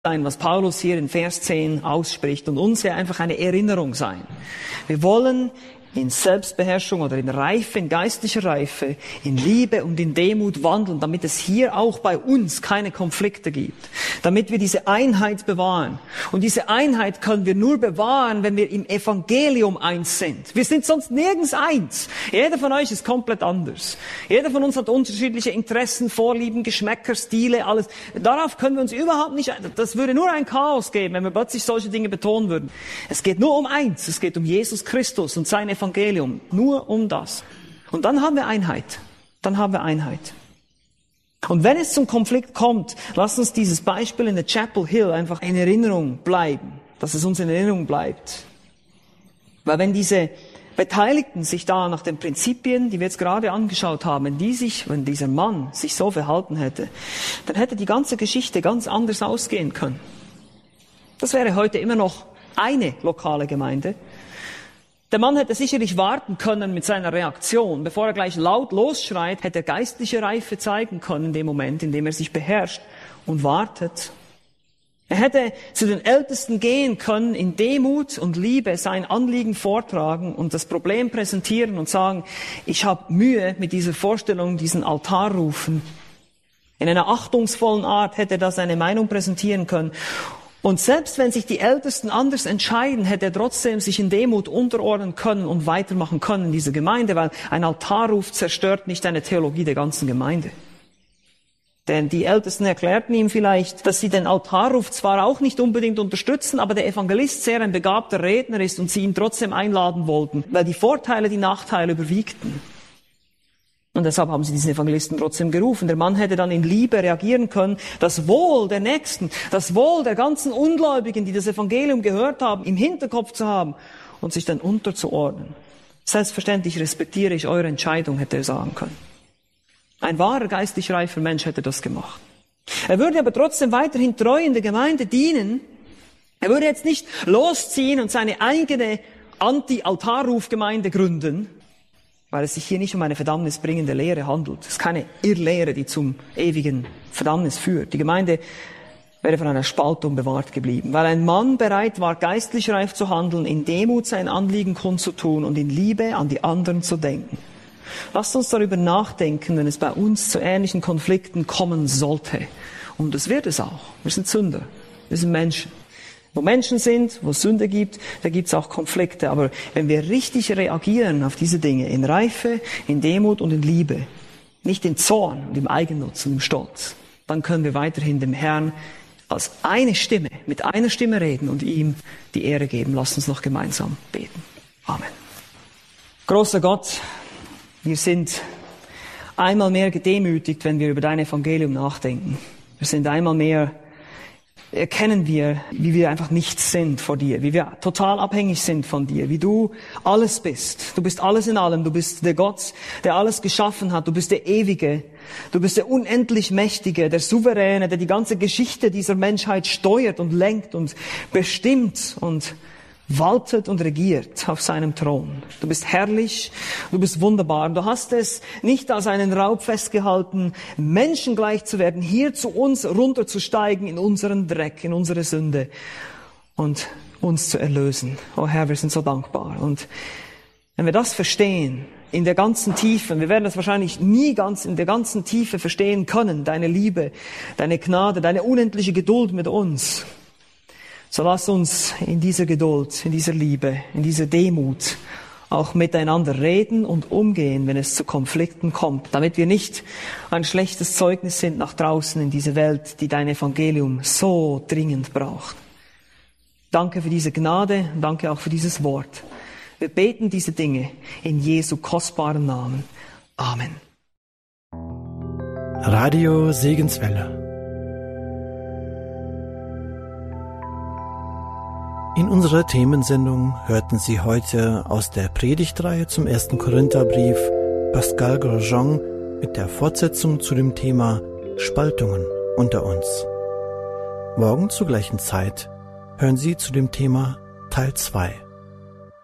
sein, was Paulus hier in Vers 10 ausspricht und uns ja einfach eine Erinnerung sein. Wir wollen in Selbstbeherrschung oder in Reife, in geistlicher Reife, in Liebe und in Demut wandeln, damit es hier auch bei uns keine Konflikte gibt, damit wir diese Einheit bewahren. Und diese Einheit können wir nur bewahren, wenn wir im Evangelium eins sind. Wir sind sonst nirgends eins. Jeder von euch ist komplett anders. Jeder von uns hat unterschiedliche Interessen, Vorlieben, Geschmäcker, Stile, alles. Darauf können wir uns überhaupt nicht, das würde nur ein Chaos geben, wenn wir plötzlich solche Dinge betonen würden. Es geht nur um eins, es geht um Jesus Christus und sein Evangelium, nur um das. Und dann haben wir Einheit. Dann haben wir Einheit. Und wenn es zum Konflikt kommt, lasst uns dieses Beispiel in der Chapel Hill einfach in Erinnerung bleiben, dass es uns in Erinnerung bleibt. Weil wenn diese Beteiligten sich da nach den Prinzipien, die wir jetzt gerade angeschaut haben, wenn dieser Mann sich so verhalten hätte, dann hätte die ganze Geschichte ganz anders ausgehen können. Das wäre heute immer noch eine lokale Gemeinde. Der Mann hätte sicherlich warten können mit seiner Reaktion. Bevor er gleich laut losschreit, hätte er geistliche Reife zeigen können in dem Moment, in dem er sich beherrscht und wartet. Er hätte zu den Ältesten gehen können, in Demut und Liebe sein Anliegen vortragen und das Problem präsentieren und sagen, ich habe Mühe mit dieser Vorstellung, diesen Altar rufen. In einer achtungsvollen Art hätte er da seine Meinung präsentieren können. Und selbst wenn sich die Ältesten anders entscheiden, hätte er trotzdem sich in Demut unterordnen können und weitermachen können in dieser Gemeinde, weil ein Altarruf zerstört nicht eine Theologie der ganzen Gemeinde. Denn die Ältesten erklärten ihm vielleicht, dass sie den Altarruf zwar auch nicht unbedingt unterstützen, aber der Evangelist sehr ein begabter Redner ist und sie ihn trotzdem einladen wollten, weil die Vorteile die Nachteile überwiegten. Und deshalb haben sie diesen Evangelisten trotzdem gerufen. Der Mann hätte dann in Liebe reagieren können, das Wohl der Nächsten, das Wohl der ganzen Ungläubigen, die das Evangelium gehört haben, im Hinterkopf zu haben und sich dann unterzuordnen. Selbstverständlich respektiere ich eure Entscheidung, hätte er sagen können. Ein wahrer geistlich reifer Mensch hätte das gemacht. Er würde aber trotzdem weiterhin treu in der Gemeinde dienen. Er würde jetzt nicht losziehen und seine eigene Anti-Altarruf-Gemeinde gründen, weil es sich hier nicht um eine verdammnisbringende Lehre handelt. Es ist keine Irrlehre, die zum ewigen Verdammnis führt. Die Gemeinde wäre von einer Spaltung bewahrt geblieben, weil ein Mann bereit war, geistlich reif zu handeln, in Demut sein Anliegen kundzutun und in Liebe an die anderen zu denken. Lasst uns darüber nachdenken, wenn es bei uns zu ähnlichen Konflikten kommen sollte. Und das wird es auch. Wir sind Sünder. Wir sind Menschen. Wo Menschen sind, wo es Sünde gibt, da gibt es auch Konflikte. Aber wenn wir richtig reagieren auf diese Dinge, in Reife, in Demut und in Liebe, nicht in Zorn und im Eigennutz und im Stolz, dann können wir weiterhin dem Herrn als eine Stimme, mit einer Stimme reden und ihm die Ehre geben. Lasst uns noch gemeinsam beten. Amen. Großer Gott, wir sind einmal mehr gedemütigt, wenn wir über dein Evangelium nachdenken. Wir sind einmal mehr erkennen wir, wie wir einfach nichts sind vor dir, wie wir total abhängig sind von dir, wie du alles bist. Du bist alles in allem, du bist der Gott, der alles geschaffen hat, du bist der Ewige, du bist der unendlich Mächtige, der Souveräne, der die ganze Geschichte dieser Menschheit steuert und lenkt und bestimmt und waltet und regiert auf seinem Thron. Du bist herrlich, du bist wunderbar. Du hast es nicht als einen Raub festgehalten, menschengleich zu werden, hier zu uns runterzusteigen in unseren Dreck, in unsere Sünde und uns zu erlösen. Oh Herr, wir sind so dankbar. Und wenn wir das verstehen, in der ganzen Tiefe, wir werden das wahrscheinlich nie ganz in der ganzen Tiefe verstehen können, deine Liebe, deine Gnade, deine unendliche Geduld mit uns. So lass uns in dieser Geduld, in dieser Liebe, in dieser Demut auch miteinander reden und umgehen, wenn es zu Konflikten kommt, damit wir nicht ein schlechtes Zeugnis sind nach draußen in diese Welt, die dein Evangelium so dringend braucht. Danke für diese Gnade, danke auch für dieses Wort. Wir beten diese Dinge in Jesu kostbaren Namen. Amen. Radio Segenswelle. In unserer Themensendung hörten Sie heute aus der Predigtreihe zum 1. Korintherbrief Pascal Grosjean mit der Fortsetzung zu dem Thema Spaltungen unter uns. Morgen zur gleichen Zeit hören Sie zu dem Thema Teil 2.